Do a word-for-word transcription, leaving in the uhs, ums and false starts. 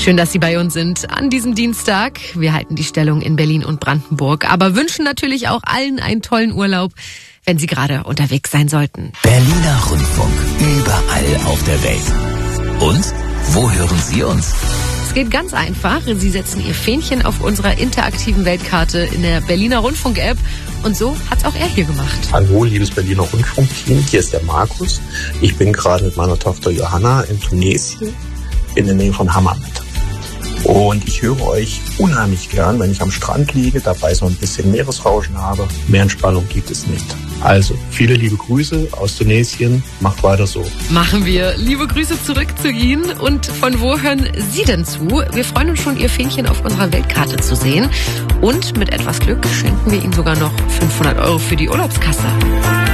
Schön, dass Sie bei uns sind an diesem Dienstag. Wir halten die Stellung in Berlin und Brandenburg, aber wünschen natürlich auch allen einen tollen Urlaub, wenn Sie gerade unterwegs sein sollten. Berliner Rundfunk, überall auf der Welt. Und wo hören Sie uns? Es geht ganz einfach. Sie setzen Ihr Fähnchen auf unserer interaktiven Weltkarte in der Berliner Rundfunk-App. Und so hat's auch er hier gemacht. Hallo, liebes Berliner Rundfunk-Team. Hier ist der Markus. Ich bin gerade mit meiner Tochter Johanna in Tunesien in der Nähe von Hammamet. Und ich höre euch unheimlich gern, wenn ich am Strand liege, dabei so ein bisschen Meeresrauschen habe. Mehr Entspannung gibt es nicht. Also, viele liebe Grüße aus Tunesien. Macht weiter so. Machen wir. Liebe Grüße zurück zu Ihnen. Und von wo hören Sie denn zu? Wir freuen uns schon, Ihr Fähnchen auf unserer Weltkarte zu sehen. Und mit etwas Glück schenken wir Ihnen sogar noch fünfhundert Euro für die Urlaubskasse.